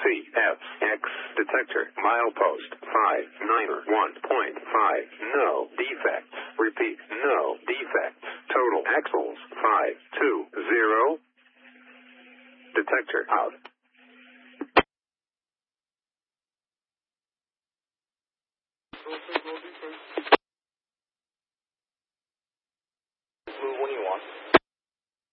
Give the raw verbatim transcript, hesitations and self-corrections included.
C F X detector milepost five nine one point five. No defects. Repeat, no defects. Total axles five two zero. Detector out. Go, go, go,